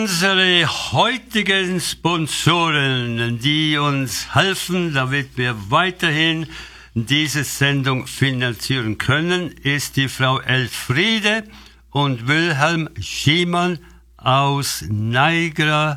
Unsere heutigen Sponsoren, die uns helfen, damit wir weiterhin diese Sendung finanzieren können, ist die Frau Elfriede und Wilhelm Schiemann aus Niagara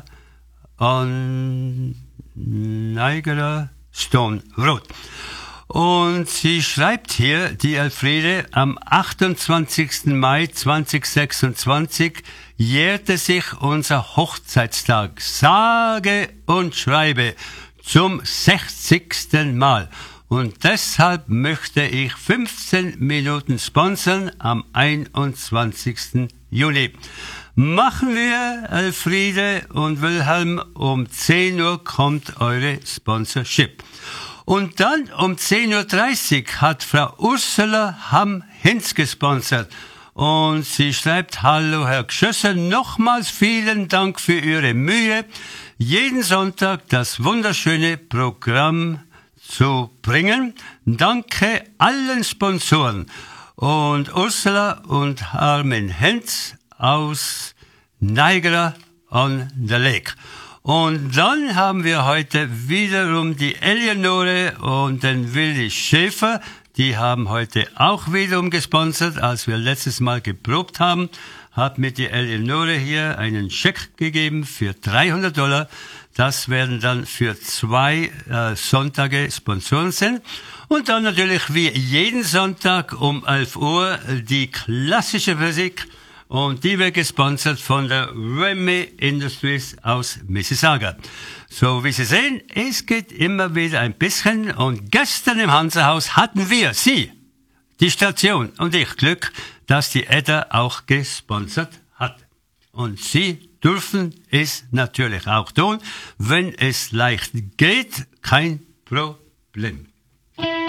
Stone Road. Und sie schreibt hier, die Elfriede, am 28. Mai 2026 jährte sich unser Hochzeitstag, sage und schreibe, zum 60. Mal. Und deshalb möchte ich 15 Minuten sponsern am 21. Juni. Machen wir, Elfriede und Wilhelm, um 10 Uhr kommt eure Sponsorship. Und dann um 10.30 Uhr hat Frau Ursula Hamm-Hinz gesponsert. Und sie schreibt, hallo Herr Gschösser, nochmals vielen Dank für Ihre Mühe, jeden Sonntag das wunderschöne Programm zu bringen. Danke allen Sponsoren. Und Ursula und Armin Hinz aus Niagara on the Lake. Und dann haben wir heute wiederum die Eleonore und den Willi Schäfer. Die haben heute auch wiederum gesponsert, als wir letztes Mal geprobt haben. Hat mir die Eleonore hier einen Scheck gegeben für $300. Das werden dann für 2 Sonntage Sponsoren sein. Und dann natürlich wie jeden Sonntag um 11 Uhr die klassische Physik. Und die wird gesponsert von der Remy Industries aus Mississauga. So, wie Sie sehen, es geht immer wieder ein bisschen. Und gestern im Hansahaus hatten wir, Sie, die Station und ich, Glück, dass die Edda auch gesponsert hat. Und Sie dürfen es natürlich auch tun, wenn es leicht geht, kein Problem.